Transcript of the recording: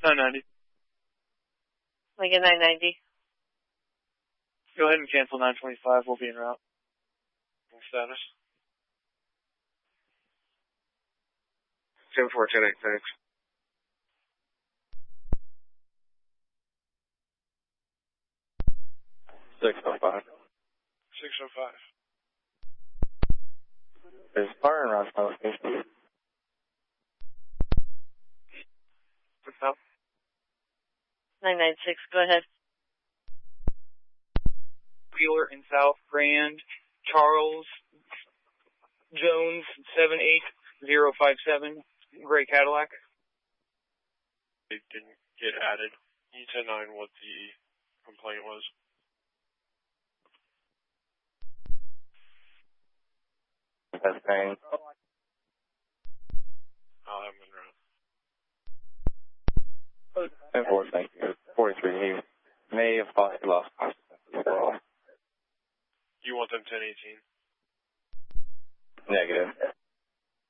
990. Lincoln 990. Go ahead and cancel 925. We'll be en route. Status? 10-4, 10-8, thanks. 605. 605. There's fire around my location. What's up? 996, go ahead. Wheeler in South Grand, Charles Jones 78057, gray Cadillac. It didn't get added. You 10-9 what the complaint was. That's pain. I'll have him in route. 10-4, thank you. 43, he may have possibly lost consciousness as well. You want them 10-18? Negative.